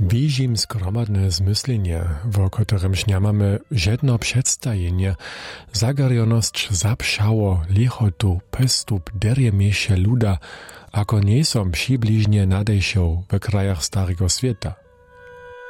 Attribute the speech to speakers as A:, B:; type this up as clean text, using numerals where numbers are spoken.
A: Wižim skromadne zmyslenie, wo którym śniamamy jedno przedstawienie, zagarjoność zapszało lichotu pestup derjemieše luda, ako nie som przybliżnie nadejšał w krajach Starego Świata.